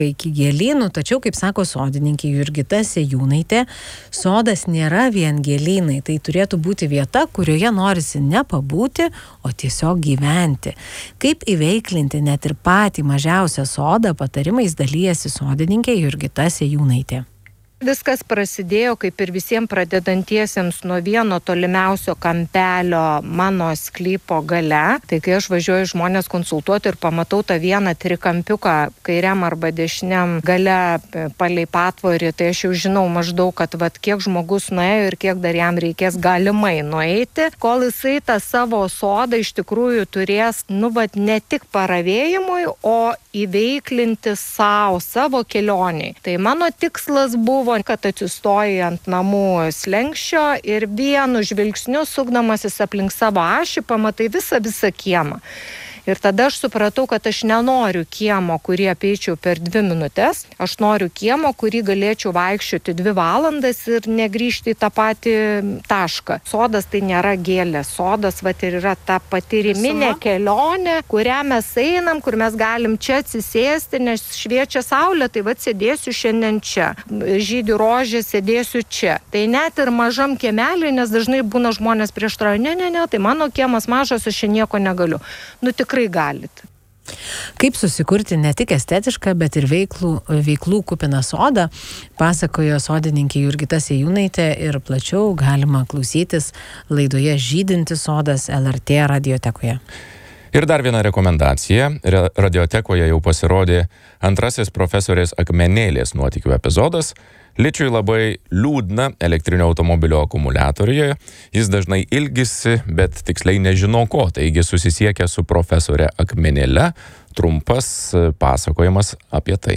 iki gėlynų, tačiau, kaip sako sodininkė Jurgita Sejūnaitė, sodas nėra vien gėlynai, tai turėtų būti vieta, kurioje norisi ne pabūti, o tiesiog gyventi. Kaip įveiklinti net ir patį mažiausią sodą, patarimais dalyjasi sodininkė Jurgita Sejūnaitė. Viskas prasidėjo, kaip ir visiems pradedantiesiems, nuo vieno tolimiausio kampelio mano sklypo gale. Tai kai aš važiuoju žmonės konsultuoti ir pamatau tą vieną trikampiuką kairiam arba dešiniam gale palei patvorį, tai aš jau žinau maždaug, kad kiek žmogus nuėjo ir kiek dar jam reikės galimai nueiti, kol jisai tą savo sodą iš tikrųjų turės, ne tik paravėjimui, o įveiklinti savo kelioniai. Tai mano tikslas buvo, kad atsistoji ant namų slenkščio ir vienu žvilgsniu sukdamasis aplink savo ašį pamatai visą kiemą. Ir tada aš supratau, kad aš nenoriu kiemo, kurį apeičiau per 2 minutės. Aš noriu kiemo, kurį galėčiau vaikščioti 2 valandas ir negrįžti į tą patį tašką. Sodas tai nėra gėlės. Sodas ir yra ta patyriminė kelionė, kurią mes einam, kur mes galim čia atsisėsti, nes šviečia saulė, tai sėdėsiu šiandien čia. Žydi rožė, sėdėsiu čia. Tai net ir mažam kiemelį, nes dažnai būna žmonės prieštarauja, ne, tai mano kiemas mažas, aš čia nieko negaliu. Tikrai galite. Kaip susikurti ne tik estetišką, bet ir veiklų kupiną sodą, pasakojo sodininkė Jurgita Sejūnaitė ir plačiau galima klausytis laidoje Žydintis sodas LRT radiotekoje. Ir dar viena rekomendacija. Radiotekoje jau pasirodė antrasis profesorės Akmenėlės nuotykių epizodas. Ličiui labai liūdna elektrinio automobilio akumuliatoriuje. Jis dažnai ilgisi, bet tiksliai nežino ko. Taigi susisiekia su profesorė Akmenėle. Trumpas pasakojimas apie tai.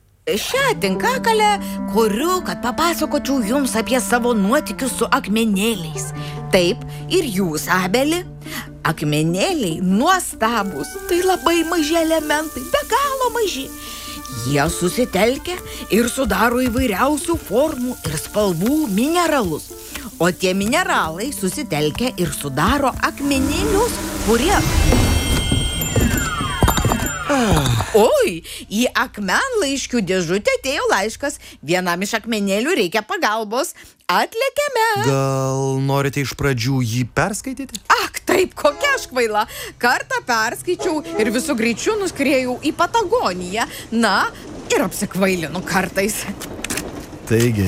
Šią tinkakalę kuriu, kad papasakočiau jums apie savo nuotykius su akmenėliais. Taip, ir jūs, Abeli. Akmenėliai nuostabūs. Tai labai maži elementai, be galo maži. Jie susitelkia ir sudaro įvairiausių formų ir spalvų mineralus. O tie mineralai susitelkia ir sudaro akmenėlius, kurie... Oi, į akmenlaiškių dėžutę atėjo laiškas. Vienam iš akmenėlių reikia pagalbos. Atlėkėme. Gal norite iš pradžių jį perskaityti? Ak, taip, kokia aš kvaila. Kartą perskaičiau ir visų greičių nuskriejau į Patagoniją. Na, ir apsikvailinu kartais. Taigi...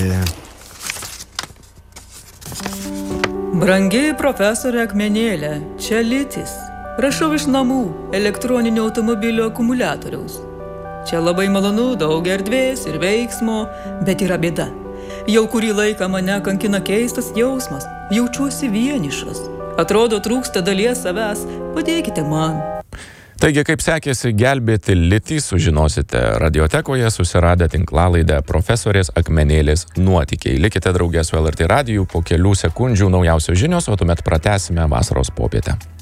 Brangi profesorė Akmenėlė, čia Litis. Rašau iš namų elektroninio automobilio akumuliatoriaus. Čia labai malonu, daug erdvės ir veiksmo, bet yra bėda. Jau kurį laiką mane kankina keistas jausmas, jaučiuosi vienišas. Atrodo, trūksta dalies savęs, padėkite man. Taigi, kaip sekėsi gelbėti Litį, sužinosite radiotekoje, susiradę tinklalaidę profesorės Akmenėlės nuotykiai. Likite drauge su LRT radiju, po kelių sekundžių naujausios žinios, o tuomet pratęsime vasaros popietę.